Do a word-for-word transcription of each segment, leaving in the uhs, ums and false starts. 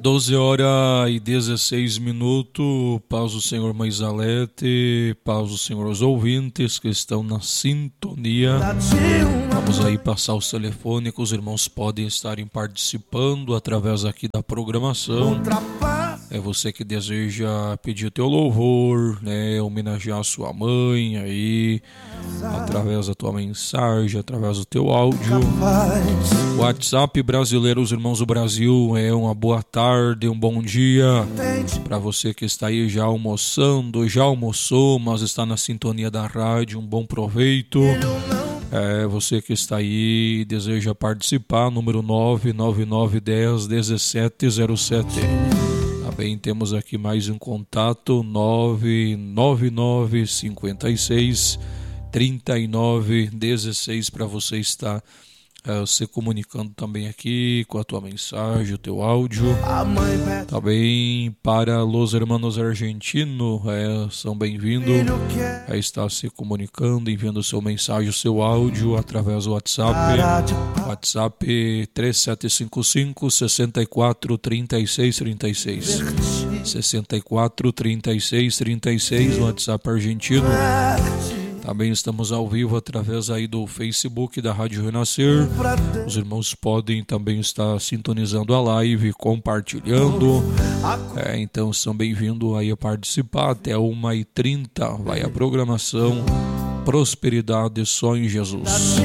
doze horas e dezesseis minutos, paz do Senhor Maisalete, paz do Senhor os ouvintes que estão na sintonia. Vamos aí passar os telefones que os irmãos podem estarem participando através aqui da programação. É você que deseja pedir teu louvor, né, homenagear a sua mãe aí, através da tua mensagem, através do teu áudio. WhatsApp brasileiro, os irmãos do Brasil, é uma boa tarde, um bom dia para você que está aí já almoçando, já almoçou, mas está na sintonia da rádio, um bom proveito. É, você que está aí e deseja participar, número nove nove nove um zero um sete zero sete. Também temos aqui mais um contato, nove nove nove cinco seis três nove um seis, para você estar uh, se comunicando também aqui com a tua mensagem, o teu áudio. Também para os hermanos argentinos, é, são bem-vindos a estar se comunicando, enviando seu mensagem, o seu áudio através do WhatsApp. WhatsApp três sete cinco cinco, seis quatro, três seis três seis. seis quatro, três seis três seis, no WhatsApp argentino. Também estamos ao vivo através aí do Facebook da Rádio Renascer. Os irmãos podem também estar sintonizando a live, compartilhando. É, então são bem-vindos aí a participar. Até uma e trinta vai a programação Prosperidade Só em Jesus.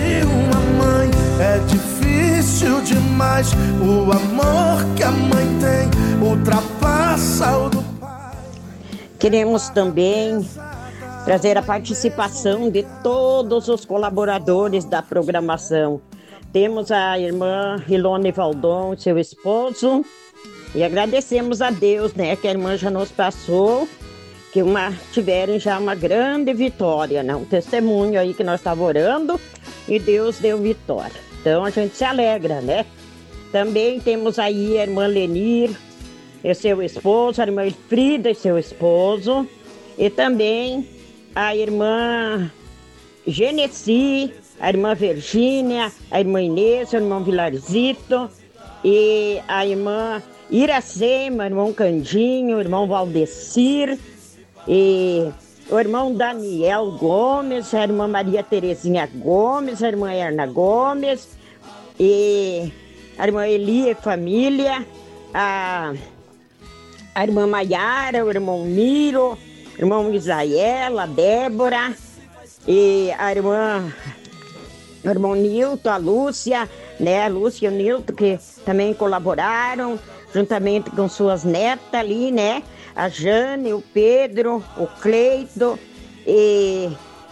É difícil demais, o amor que a mãe tem ultrapassa o do pai. Queremos também trazer a participação de todos os colaboradores da programação. Temos a irmã Rilone Valdon, seu esposo, e agradecemos a Deus, né, que a irmã já nos passou, que uma, tiveram já uma grande vitória, né, um testemunho aí que nós estávamos orando e Deus deu vitória. Então a gente se alegra, né? Também temos aí a irmã Lenir e seu esposo, a irmã Frida e seu esposo, e também a irmã Genesi, a irmã Virgínia, a irmã Inês, o irmão Vilarzito, e a irmã Iracema, o irmão Candinho, o irmão Valdecir, e o irmão Daniel Gomes, a irmã Maria Terezinha Gomes, a irmã Erna Gomes, e a irmã Elia e família, a, a irmã Maiara, o irmão Miro, irmão Isael, a Débora, e a irmã, o irmão Nilton, a Lúcia, né, a Lúcia e o Nilton, que também colaboraram, juntamente com suas netas ali, né, a Jane, o Pedro, o Cleito, e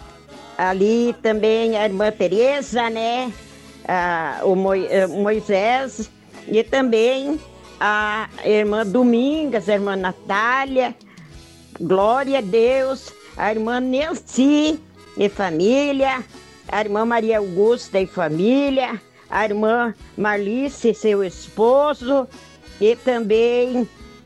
ali também a irmã Tereza, né, a, o Moisés, e também a irmã Domingas, a irmã Natália, glória a Deus, a irmã Nelci e família, a irmã Maria Augusta e família, a irmã Marlice e seu esposo, e também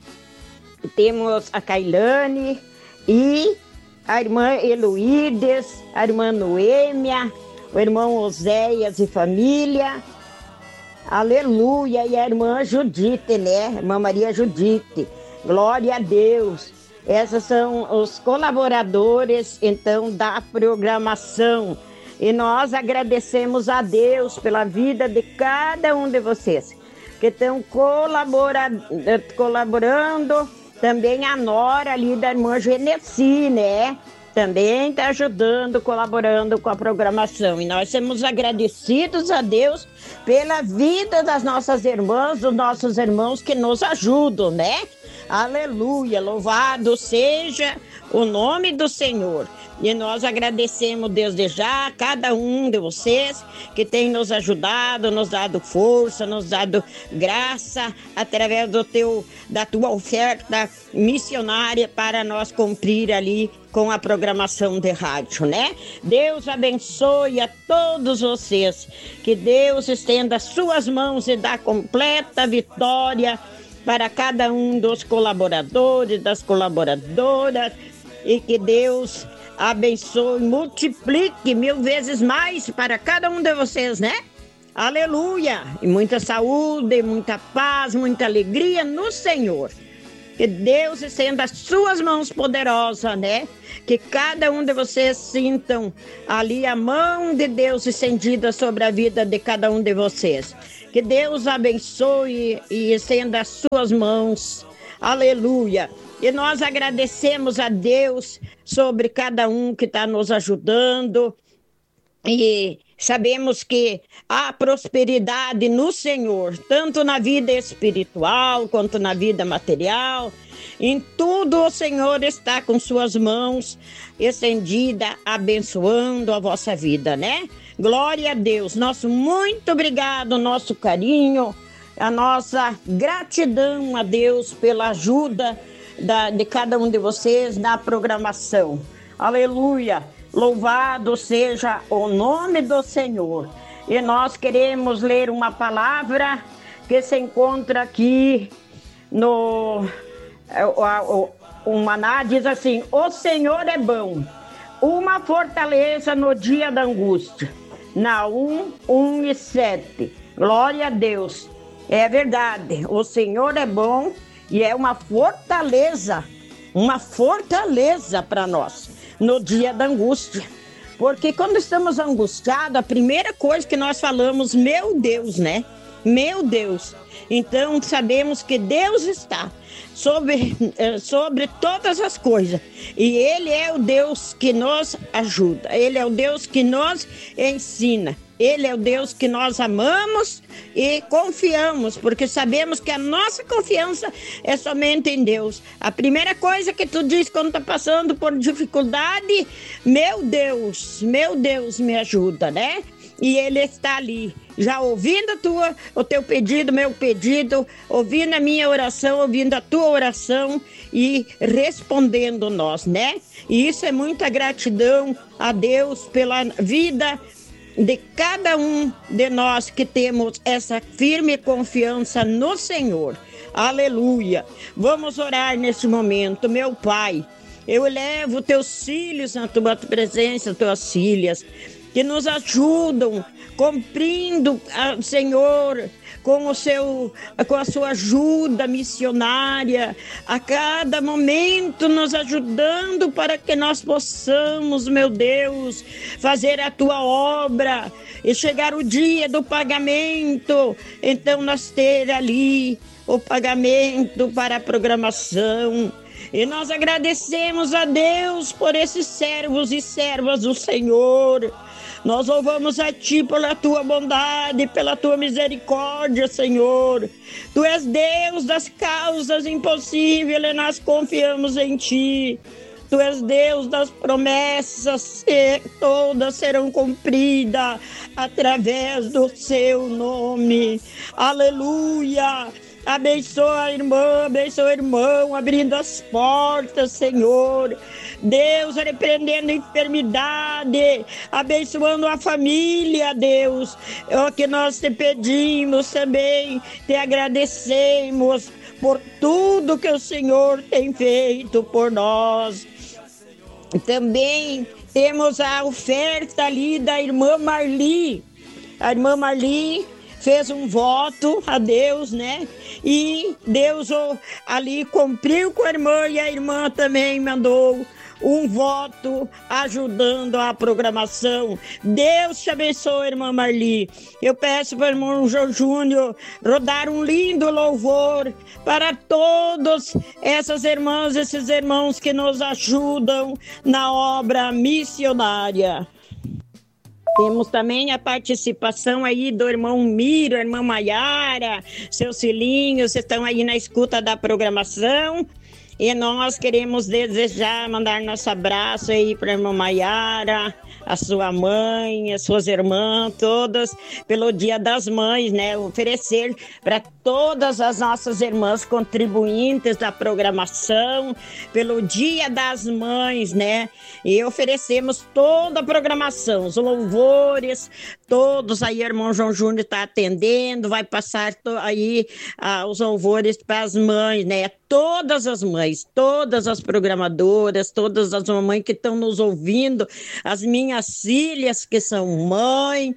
temos a Cailane e a irmã Heloídes, a irmã Noêmia, o irmão Oséias e família, aleluia, e a irmã Judite, né, a irmã Maria Judite, glória a Deus. Esses são os colaboradores, então, da programação. E nós agradecemos a Deus pela vida de cada um de vocês que estão colabora, colaborando. Também a nora ali da irmã Genesi, né? Também está ajudando, colaborando com a programação. E nós somos agradecidos a Deus pela vida das nossas irmãs, dos nossos irmãos que nos ajudam, né? Aleluia, louvado seja o nome do Senhor. E nós agradecemos desde já a cada um de vocês que tem nos ajudado, nos dado força, nos dado graça através do teu, da tua oferta missionária para nós cumprir ali com a programação de rádio, né? Deus abençoe a todos vocês, que Deus estenda as suas mãos e dá completa vitória para cada um dos colaboradores, das colaboradoras, e que Deus abençoe, multiplique mil vezes mais para cada um de vocês, né? Aleluia! E muita saúde, muita paz, muita alegria no Senhor. Que Deus estenda as suas mãos poderosas, né? Que cada um de vocês sintam ali a mão de Deus estendida sobre a vida de cada um de vocês. Que Deus abençoe e estenda as suas mãos. Aleluia! E nós agradecemos a Deus sobre cada um que está nos ajudando. E sabemos que há prosperidade no Senhor, tanto na vida espiritual quanto na vida material. Em tudo o Senhor está com suas mãos estendida, abençoando a vossa vida, né? Glória a Deus. Nosso muito obrigado, nosso carinho, a nossa gratidão a Deus pela ajuda da, de cada um de vocês na programação. Aleluia. Louvado seja o nome do Senhor. E nós queremos ler uma palavra que se encontra aqui no... O, o, o Maná diz assim: o Senhor é bom, uma fortaleza no dia da angústia. Naum um e sete. Glória a Deus. É verdade, o Senhor é bom e é uma fortaleza, uma fortaleza para nós no dia da angústia. Porque quando estamos angustiados, a primeira coisa que nós falamos, meu Deus, né? Meu Deus. Então sabemos que Deus está sobre, sobre todas as coisas. E Ele é o Deus que nos ajuda. Ele é o Deus que nos ensina. Ele é o Deus que nós amamos e confiamos, porque sabemos que a nossa confiança é somente em Deus. A primeira coisa que tu diz quando tá passando por dificuldade, meu Deus, meu Deus me ajuda, né? E Ele está ali, já ouvindo a tua, o teu pedido, meu pedido, ouvindo a minha oração, ouvindo a tua oração e respondendo nós, né? E isso é muita gratidão a Deus pela vida de cada um de nós que temos essa firme confiança no Senhor. Aleluia! Vamos orar nesse momento, meu Pai. Eu elevo teus filhos na tua presença, tuas filhas, que nos ajudam, cumprindo, Senhor, com, o seu, com a sua ajuda missionária, a cada momento nos ajudando para que nós possamos, meu Deus, fazer a tua obra e chegar o dia do pagamento, então nós ter ali o pagamento para a programação. E nós agradecemos a Deus por esses servos e servas do Senhor. Nós louvamos a Ti pela Tua bondade, pela Tua misericórdia, Senhor. Tu és Deus das causas impossíveis e nós confiamos em Ti. Tu és Deus das promessas e todas serão cumpridas através do Seu nome. Aleluia! Abençoa a irmã, abençoa o irmão, abrindo as portas, Senhor. Deus, repreendendo a enfermidade, abençoando a família, Deus. É o que nós te pedimos também, te agradecemos por tudo que o Senhor tem feito por nós. Também temos a oferta ali da irmã Marli. A irmã Marli fez um voto a Deus, né? E Deus oh, ali cumpriu com a irmã e a irmã também mandou um voto ajudando a programação. Deus te abençoe, irmã Marli. Eu peço para o irmão João Júnior rodar um lindo louvor para todas essas irmãs, esses irmãos que nos ajudam na obra missionária. Temos também a participação aí do irmão Miro, a irmã Maiara, seus filhinhos estão aí na escuta da programação. E nós queremos desejar, mandar nosso abraço aí para a irmã Maiara, a sua mãe, as suas irmãs, todas, pelo Dia das Mães, né? Oferecer para todas as nossas irmãs contribuintes da programação, pelo Dia das Mães, né? E oferecemos toda a programação, os louvores, todos aí, o irmão João Júnior está atendendo, vai passar to- aí ah, os louvores para as mães, né? Todas as mães, todas as programadoras, todas as mamães que estão nos ouvindo, as minhas filhas que são mães,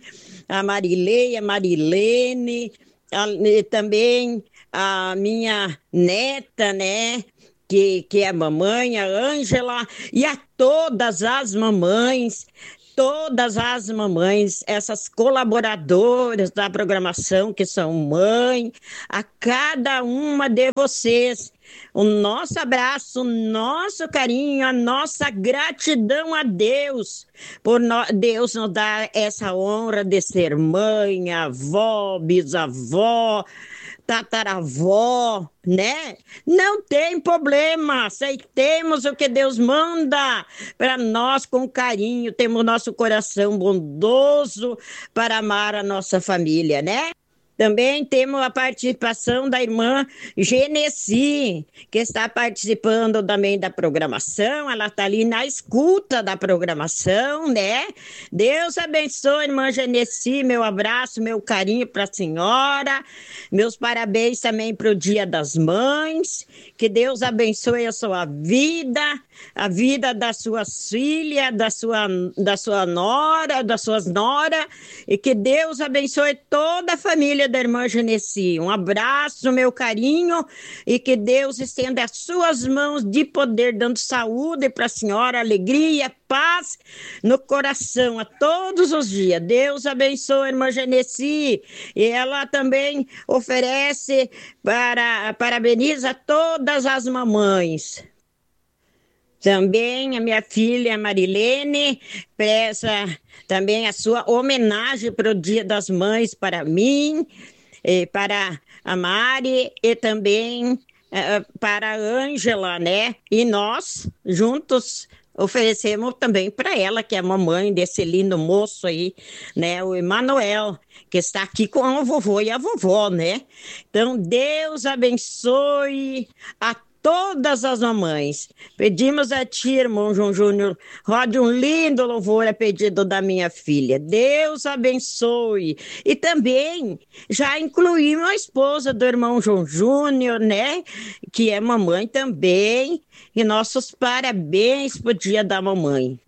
a Marilei, a Marilene, a, e também a minha neta, né? Que, que é a mamãe, a Ângela, e a todas as mamães, todas as mamães, essas colaboradoras da programação que são mãe, a cada uma de vocês, o nosso abraço, o nosso carinho, a nossa gratidão a Deus, por no, Deus nos dar essa honra de ser mãe, avó, bisavó, tataravó, né? Não tem problema, aceitemos o que Deus manda para nós com carinho, temos nosso coração bondoso para amar a nossa família, né? Também temos a participação da irmã Genesi, que está participando também da programação, ela está ali na escuta da programação, né? Deus abençoe, irmã Genesi, meu abraço, meu carinho para a senhora, meus parabéns também para o Dia das Mães, que Deus abençoe a sua vida, a vida das suas filhas, da sua, da sua nora, das suas noras, e que Deus abençoe toda a família da irmã Genesi. Um abraço, meu carinho, e que Deus estenda as suas mãos de poder, dando saúde para a senhora, alegria, paz no coração a todos os dias. Deus abençoe a irmã Genesi, e ela também oferece para parabeniza todas as mamães. Também a minha filha Marilene presta também a sua homenagem para o Dia das Mães para mim, e para a Mari e também uh, para a Ângela, né? E nós, juntos, oferecemos também para ela, que é a mamãe desse lindo moço aí, né? O Emanuel, que está aqui com o vovô e a vovó, né? Então, Deus abençoe a todas as mamães. Pedimos a ti, irmão João Júnior, rode um lindo louvor a pedido da minha filha. Deus abençoe. E também já incluímos a esposa do irmão João Júnior, né? Que é mamãe também. E nossos parabéns pro Dia da Mamãe.